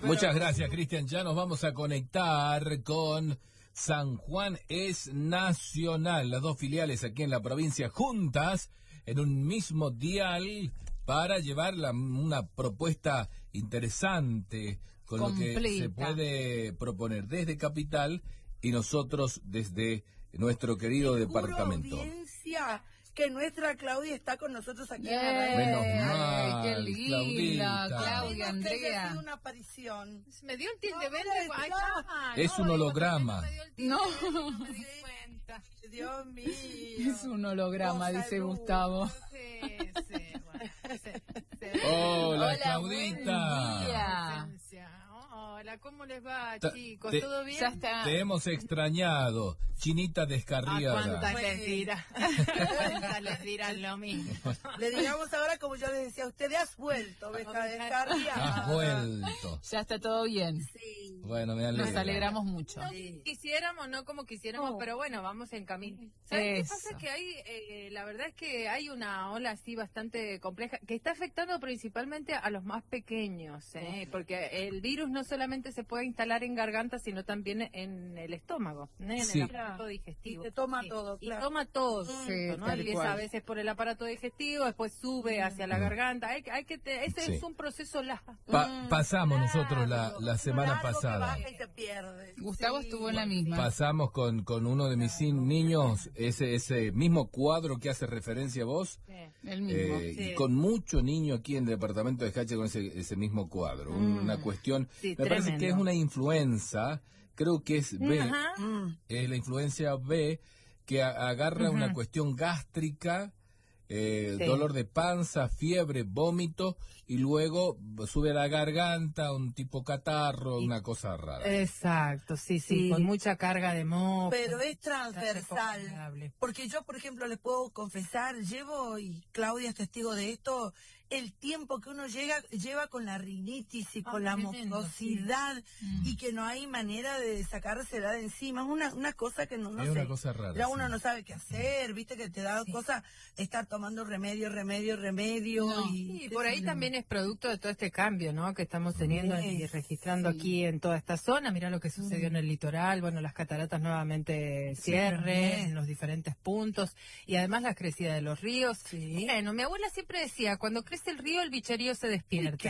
Muchas gracias, Cristian. Ya nos vamos a conectar con San Juan es Nacional, las dos filiales aquí en la provincia juntas en un mismo dial para llevar una propuesta interesante con completa, lo que se puede proponer desde Capital y nosotros desde nuestro querido departamento. Que nuestra Claudia está con nosotros aquí en la radio. Menos mal, qué linda, Claudia, Andrea. Ha una aparición. Me dio el tilde verde. Es un holograma. No. Me di cuenta. Dios mío. Es un holograma, dice Gustavo. Hola, Claudita. Hola, ¿cómo les va, chicos? ¿Todo bien? Ya está. Te hemos extrañado, Chinita descarriada. ¿Cuántas les dirán? ¿Cuántas les dirán lo mismo? Le digamos ahora, como yo les decía, ustedes has vuelto, oveja descarriada. Has vuelto. Ya está todo bien. Sí. Bueno, me alegra. Nos alegramos mucho. No quisiéramos, no como quisiéramos, pero bueno, vamos en camino. ¿Sabes qué pasa? Que hay, la verdad es que hay una ola así bastante compleja que está afectando principalmente a los más pequeños, porque el virus no solamente se puede instalar en garganta, sino también en el estómago, en el aparato digestivo. Y te toma todo, claro. Y toma todo, ¿no? Y es a veces por el aparato digestivo, después sube hacia la garganta. Ese es un proceso largo. Pasamos nosotros la semana pasada. Y se pierde. Gustavo estuvo en la misma. Pasamos con uno de mis niños, ese mismo cuadro que hace referencia a vos. El mismo. Y con mucho niño aquí en el departamento de Jache con ese mismo cuadro. Una cuestión, me parece que es una influenza, creo que es B, es la influencia B, que agarra una cuestión gástrica, dolor de panza, fiebre, vómito, y luego sube a la garganta, un tipo catarro, una cosa rara. Exacto, sí, con mucha carga de moco. Pero es transversal, porque yo, por ejemplo, les puedo confesar, y Claudia es testigo de esto, el tiempo que uno lleva con la rinitis y con la mucosidad, y que no hay manera de sacársela de encima. Es una cosa que no sé. Una cosa rara. Ya uno no sabe qué hacer, viste que te da cosa estar tomando remedio. No. Y por ahí también es producto de todo este cambio, ¿no? Que estamos teniendo y registrando aquí en toda esta zona. Mirá lo que sucedió en el litoral, bueno, las cataratas nuevamente cierre en los diferentes puntos, y además la crecida de los ríos. Bueno, mi abuela siempre decía, cuando crece el río, el bicherío se despierta.